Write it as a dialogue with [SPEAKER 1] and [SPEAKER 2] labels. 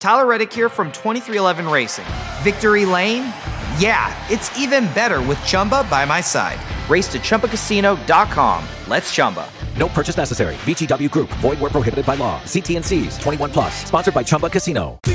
[SPEAKER 1] Tyler Reddick here from 2311 Racing. Victory Lane? Yeah, it's even better with Chumba by my side. Race to ChumbaCasino.com. Let's Chumba.
[SPEAKER 2] No purchase necessary. VGW Group. Void where prohibited by law. See T&Cs. 21 plus. Sponsored by Chumba Casino.